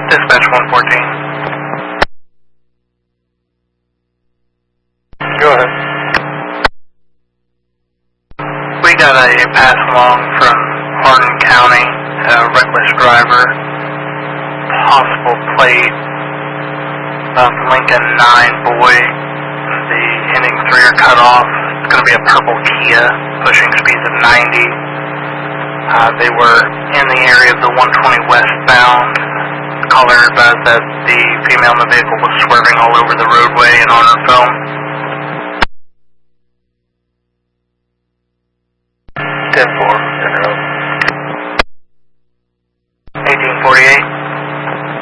Dispatch 114. Go ahead. We got a pass along from Hardin County, reckless driver, possible plate of Lincoln 9 boy. The ending 3 are cut off. It's going to be a purple Kia, pushing speeds of 90. They were in the area of the 120 westbound. Caller advised that the female in the vehicle was swerving all over the roadway and on her phone. 10-4.